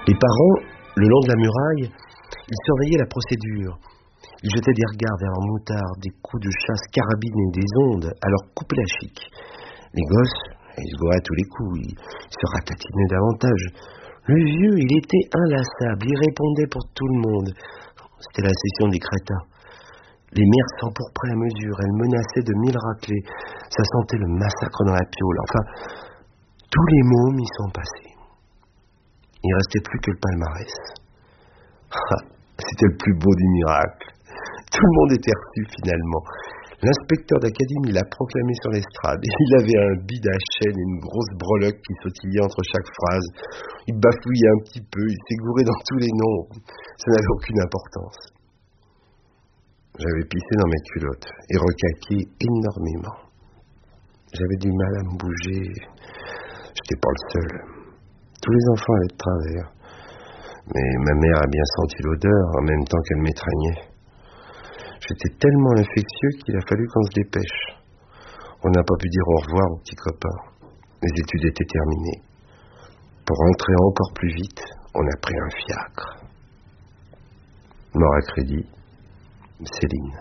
Les parents, le long de la muraille, ils surveillaient la procédure. Ils jetaient des regards vers leurs moutards, des coups de chasse carabine et des ondes à leur couper la chic. Les gosses, ils se gouraient à tous les coups, ils se ratatinaient davantage. Le vieux, il était inlassable, il répondait pour tout le monde. C'était la session des crétins. Les mères s'empourpraient à mesure, elles menaçaient de 1000 raclées. Ça sentait le massacre dans la piole. Enfin, tous les mômes y sont passés. Il ne restait plus que le palmarès. C'était le plus beau des miracles. Tout le monde était reçu finalement. L'inspecteur d'académie l'a proclamé sur l'estrade. Il avait un bide à chaîne et une grosse breloque qui sautillait entre chaque phrase. Il bafouillait un petit peu, il s'égourait dans tous les noms. Ça n'avait aucune importance. J'avais pissé dans mes culottes et recaqué énormément. J'avais du mal à me bouger. J'étais pas le seul. Tous les enfants allaient de travers. Mais ma mère a bien senti l'odeur en même temps qu'elle m'étreignait. J'étais tellement infectieux qu'il a fallu qu'on se dépêche. On n'a pas pu dire au revoir aux petits copains. Les études étaient terminées. Pour rentrer encore plus vite, on a pris un fiacre. Mort à crédit, Céline.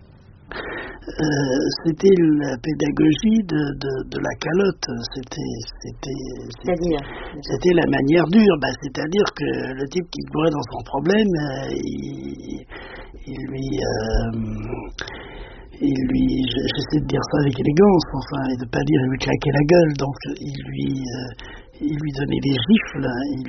C'était la pédagogie de la calotte. C'était la manière dure. C'est-à-dire que le type qui se bourrait dans son problème, j'essaie de dire ça avec élégance, enfin, et de pas dire il lui claquait la gueule. Donc il lui donnait des gifles.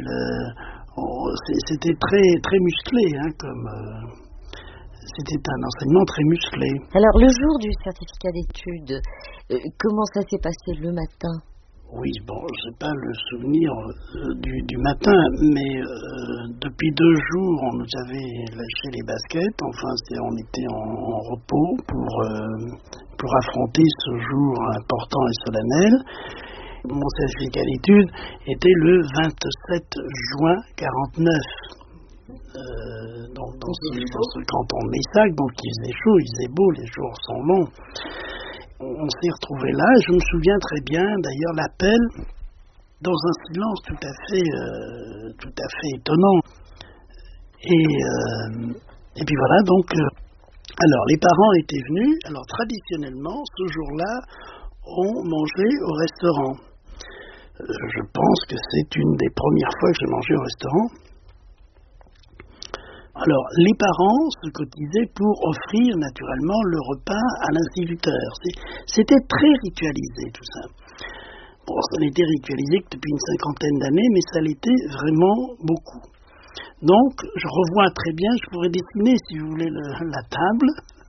C'était très très musclé, c'était un enseignement très musclé. Alors, le jour du certificat d'études, comment ça s'est passé le matin? Oui, bon, je n'ai pas le souvenir du matin, mais depuis 2 jours, on nous avait lâché les baskets. Enfin, on était en repos pour affronter ce jour important et solennel. Mon certificat d'études était le 27 juin 49. Dans ce canton de Messac, donc il faisait chaud, il faisait beau, les jours sont longs. On s'est retrouvés là, je me souviens très bien d'ailleurs l'appel dans un silence tout à fait étonnant. Et puis voilà, donc alors les parents étaient venus. Alors traditionnellement ce jour-là on mangeait au restaurant. Je pense que c'est une des premières fois que j'ai mangé au restaurant. Alors, les parents se cotisaient pour offrir naturellement le repas à l'instituteur. C'était très ritualisé tout ça. Bon, ça n'était ritualisé que depuis une 50aine d'années, mais ça l'était vraiment beaucoup. Donc, je revois très bien, je pourrais dessiner, si vous voulez, la table,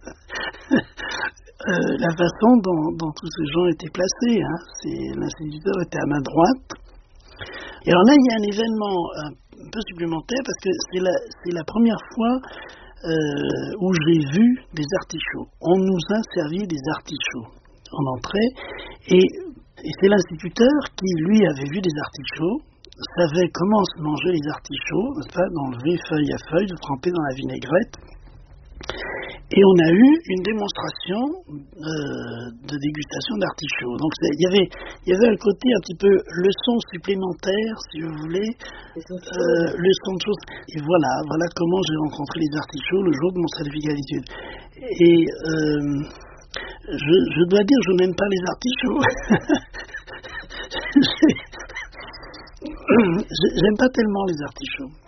la façon dont tous ces gens étaient placés. L'instituteur était à main droite. Et alors là, il y a un événement un peu supplémentaire parce que c'est la première fois où j'ai vu des artichauts. On nous a servi des artichauts en entrée et c'est l'instituteur qui, lui, avait vu des artichauts, savait comment se manger les artichauts, d'enlever feuille à feuille, de tremper dans la vinaigrette. Et on a eu une démonstration de dégustation d'artichauts. Donc il y avait un côté un petit peu leçon supplémentaire, si vous voulez, leçon de choses. Et voilà comment j'ai rencontré les artichauts le jour de mon certificat d'études. Et je dois dire, je n'aime pas les artichauts. J'aime pas tellement les artichauts.